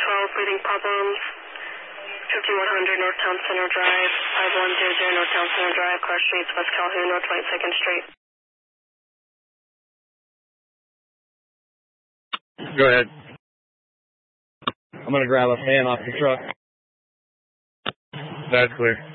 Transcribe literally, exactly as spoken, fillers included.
twelve, breathing problems. fifty-one hundred North Town Center Drive, five one zero zero North Town Center Drive, Car Streets, West Calhoun, North twenty-second Street. Go ahead. I'm going to grab a fan off the truck. That's clear.